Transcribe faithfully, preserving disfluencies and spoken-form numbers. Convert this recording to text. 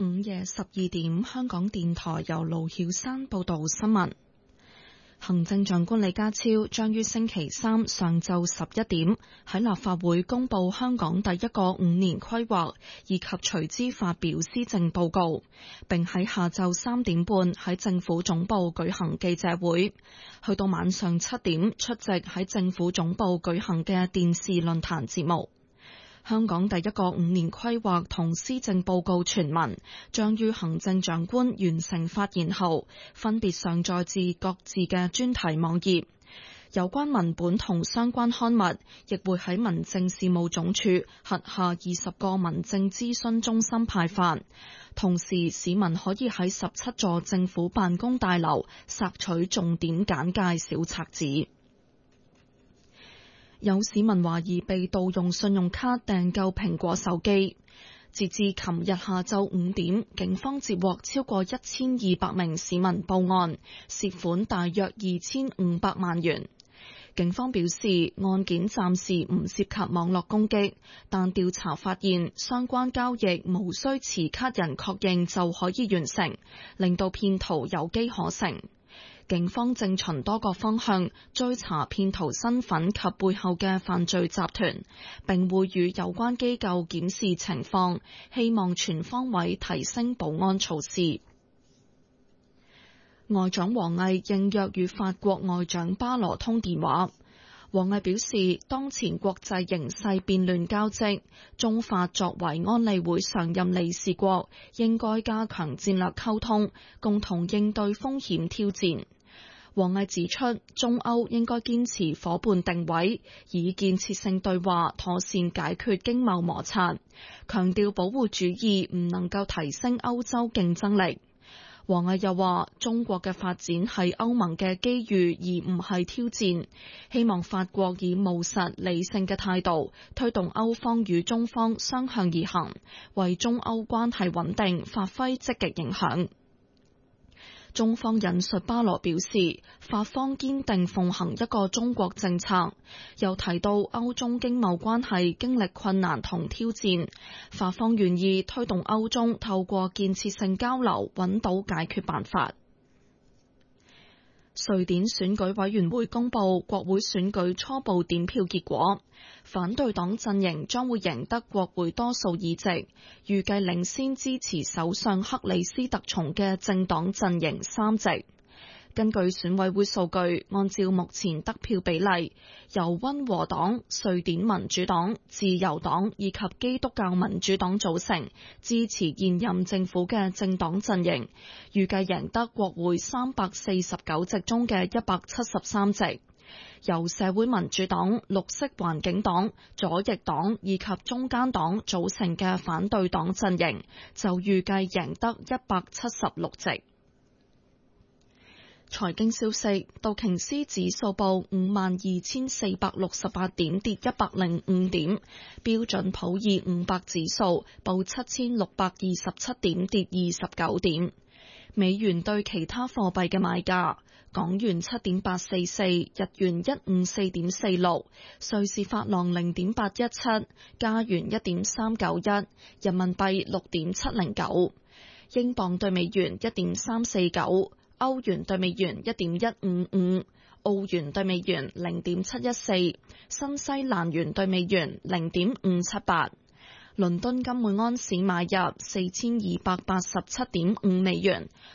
午夜十二點，香港電台由盧曉山報道新聞。行政長官李家超將於星期三上晝十一點喺立法會公布香港第一個五年規劃，以及隨之發表施政報告，並喺下晝三點半喺政府總部舉行記者會，去到晚上七點出席喺政府總部舉行嘅電視論壇節目。香港第一個五年規劃同施政報告全文將於行政長官完成發言後，分別上載至各自嘅專題網頁。有關文本同相關刊物亦會喺民政事務總署轄下二十個民政諮詢中心派發。同時，市民可以喺十七座政府辦公大樓索取重點簡介小冊子。有市民懷疑被盜用信用卡訂購蘋果手機，截至琴日下晝五點，警方接獲超過一千二百名市民報案，涉款大約二千五百萬元。警方表示，案件暫時唔涉及網絡攻擊，但調查發現相關交易無需持卡人確認就可以完成，令到騙徒有機可乘。警方正循多個方向追查騙徒身份及背後嘅犯罪集團，並會與有關機構檢視情況，希望全方位提升保安措施。外長王毅應約與法國外長巴羅通電話。王毅表示，當前國際形勢變亂交織，中法作為安理會常任理事國，應該加強戰略溝通，共同應對風險挑戰。王毅指出，中歐應該堅持夥伴定位，以建設性對話妥善解決經貿摩擦，強調保護主義唔能夠提升歐洲競爭力。王毅又話，中國嘅發展係歐盟嘅機遇，而唔係挑戰，希望法國以務實理性嘅態度推動歐方與中方相向而行，為中歐關係穩定發揮積極影響。中方引述巴羅表示，法方堅定奉行一個中國政策，又提到歐中經貿關係經歷困難同挑戰，法方願意推動歐中透過建設性交流揾到解決辦法。瑞典選舉委員會公布國會選舉初步點票結果，反對黨陣營將會贏得國會多數議席，預計領先支持首相克里斯特松嘅政黨陣營三席。根據選委會數據，按照目前得票比例，由溫和黨、瑞典民主黨、自由黨以及基督教民主黨組成支持現任政府嘅政黨陣營，預計贏得國會三百四十九席中嘅一百七十三席。由社會民主黨、綠色環境黨、左翼黨以及中間黨組成嘅反對黨陣營就預計贏得一百七十六席。財經消息，道瓊斯指數報五萬二千四百六十八點，跌一百零五點；標準普爾五百指數報七千六百二十七點，跌二十九點。美元對其他貨幣嘅賣價：港元七點八四四，日元一五四點四六，瑞士法郎零點八一七，加元一點三九一，人民幣六點七零九，英鎊對美元一點三四九。歐元對美元一點一五五，澳元對美元零點七一四，新西蘭元對美元零點五七八。倫敦金每安士買入四千二百八十七點五美元，